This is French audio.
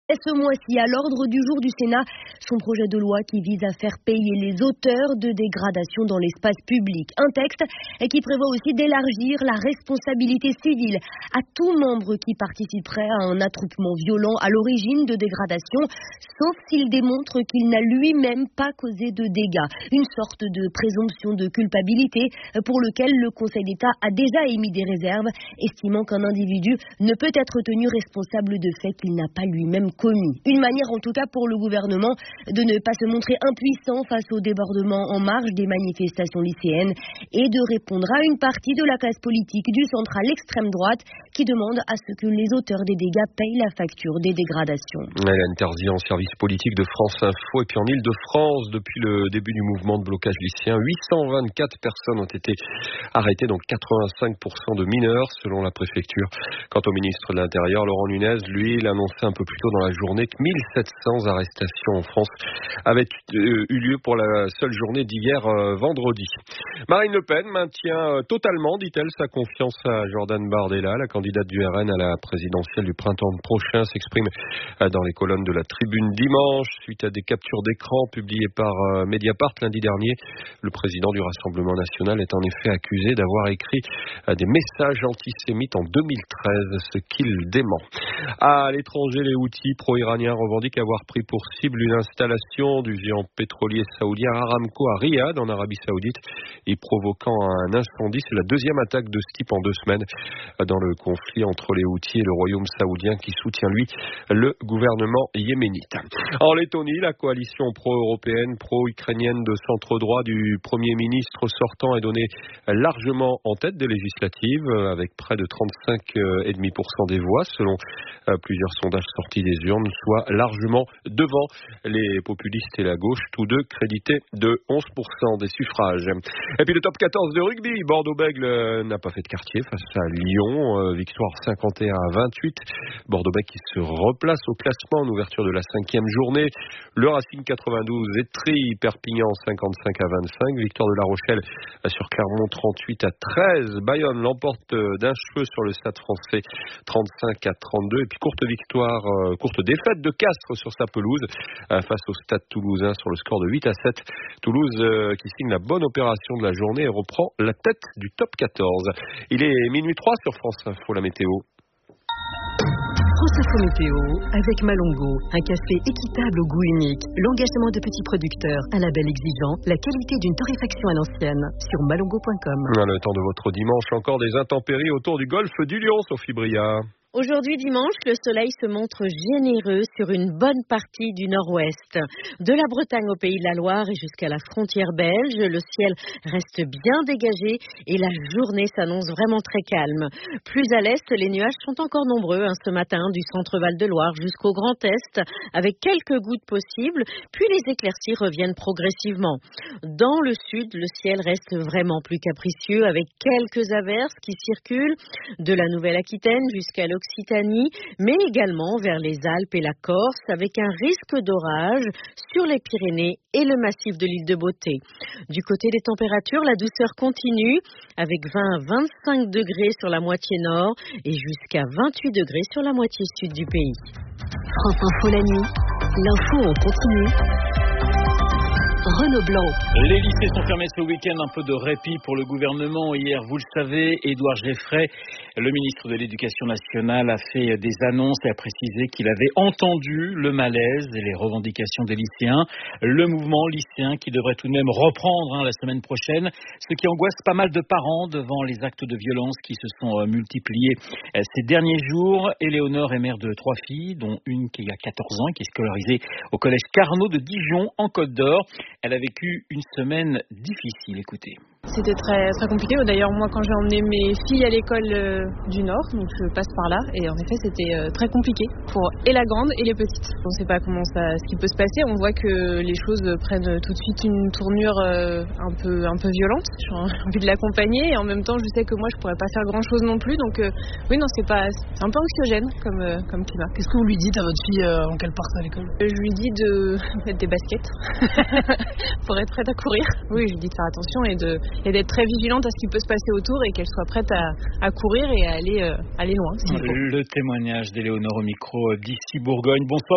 Ce mois-ci, à l'ordre du jour du Sénat, son projet de loi qui vise à faire payer les auteurs de dégradation dans l'espace public. Un texte qui prévoit aussi d'élargir la responsabilité civile à tout membre qui participerait à un attroupement violent à l'origine de dégradation, sauf s'il démontre qu'il n'a lui-même pas causé de dégâts. Une sorte de présomption de culpabilité pour lequel le Conseil d'État a déjà émis des réserves, estimant qu'un individu ne peut être tenu responsable de faits qu'il n'a pas lui-même commis. Une manière en tout cas pour le gouvernement de ne pas se montrer impuissant face au débordement en marge des manifestations lycéennes et de répondre à une partie de la classe politique du centre à l'extrême droite qui demande à ce que les auteurs des dégâts payent la facture des dégradations. Hélène Terzian, service politique de France Info. Et puis en Ile-de-France, depuis le début du mouvement de blocage lycéen, 824 personnes ont été arrêtées, donc 85% de mineurs selon la préfecture. Quant au ministre de l'Intérieur, Laurent Nunez, lui, il annonçait un peu plus tôt dans la journée que 1700 arrestations en France avaient eu lieu pour la seule journée d'hier vendredi. Marine Le Pen maintient totalement, dit-elle, sa confiance à Jordan Bardella. La candidate du RN à la présidentielle du printemps prochain s'exprime dans les colonnes de la Tribune dimanche suite à des captures d'écran publiées par Mediapart lundi dernier. Le président du Rassemblement national est en effet accusé d'avoir écrit des messages antisémites en 2013, ce qu'il dément. À l'étranger, les Houthis pro-iraniens revendiquent avoir pris pour cible une installation du géant pétrolier saoudien Aramco à Riyad, en Arabie Saoudite, et provoquant un incendie. C'est la deuxième attaque de ce type en 2 semaines dans le conflit entre les Houthis et le royaume saoudien qui soutient, lui, le gouvernement yéménite. En Lettonie, la coalition pro-européenne, pro-ukrainienne de centre-droit du Premier ministre sortant est donnée largement en tête des législatives, avec près de 35,5% des voix, selon plusieurs sondages sortis des urnes, soit largement devant les populistes et la gauche, tous deux crédités de 11% des suffrages. Et puis le top 14 de rugby, Bordeaux-Bègles n'a pas fait de quartier face à Lyon, victoire 51-28. Bordeaux-Bègles qui se replace au classement en ouverture de la 5e journée. Le Racing 92 Etri, Perpignan 55-25. Victoire de La Rochelle sur Clermont 38-13. Bayonne l'emporte d'un cheveu sur le Stade Français 35-32. Et puis courte défaite de Castres sur sa pelouse face au Stade Toulousain sur le score de 8-7. Toulouse qui signe la bonne opération de la journée et reprend la tête du top 14. Il est minuit 3 sur France Info, la météo. France Info Météo avec Malongo, un café équitable au goût unique, l'engagement de petits producteurs, un label exigeant, la qualité d'une torréfaction à l'ancienne sur malongo.com. Le temps de votre dimanche, encore des intempéries autour du golfe du Lion, Sophie Bria. Aujourd'hui dimanche, le soleil se montre généreux sur une bonne partie du nord-ouest. De la Bretagne au Pays de la Loire et jusqu'à la frontière belge, le ciel reste bien dégagé et la journée s'annonce vraiment très calme. Plus à l'est, les nuages sont encore nombreux ce matin du centre Val-de-Loire jusqu'au Grand Est, avec quelques gouttes possibles, puis les éclaircies reviennent progressivement. Dans le sud, le ciel reste vraiment plus capricieux avec quelques averses qui circulent de la Nouvelle-Aquitaine jusqu'à l'Occitanie, mais également vers les Alpes et la Corse, avec un risque d'orage sur les Pyrénées et le massif de l'île de Beauté. Du côté des températures, la douceur continue, avec 20 à 25 degrés sur la moitié nord et jusqu'à 28 degrés sur la moitié sud du pays. France Info la nuit, l'info en continu. Renaud Blanc. Les lycées sont fermés ce week-end, un peu de répit pour le gouvernement. Hier, vous le savez, Édouard Geoffrey, le ministre de l'Éducation nationale, a fait des annonces et a précisé qu'il avait entendu le malaise et les revendications des lycéens. Le mouvement lycéen qui devrait tout de même reprendre la semaine prochaine, ce qui angoisse pas mal de parents devant les actes de violence qui se sont multipliés ces derniers jours. Éléonore est mère de 3 filles, dont une qui a 14 ans et qui est scolarisée au collège Carnot de Dijon, en Côte d'Or. Elle a vécu une semaine difficile, écoutez. C'était très, très compliqué. D'ailleurs, moi, quand j'ai emmené mes filles à l'école du Nord, donc je passe par là, et en effet, c'était très compliqué pour et la grande et les petites. On ne sait pas ce qui peut se passer. On voit que les choses prennent tout de suite une tournure un peu violente. J'ai envie de l'accompagner, et en même temps, je sais que moi, je pourrais pas faire grand-chose non plus. Donc, oui, non, c'est un peu anxiogène comme climat. Qu'est-ce que vous lui dites à votre fille en qu'elle parte à l'école ? Je lui dis de mettre des baskets pour être prête à courir. Oui, je lui dis de faire attention et d'être très vigilante à ce qui peut se passer autour et qu'elle soit prête à courir et à aller loin. Le témoignage d'Éléonore au micro d'ici Bourgogne. Bonsoir.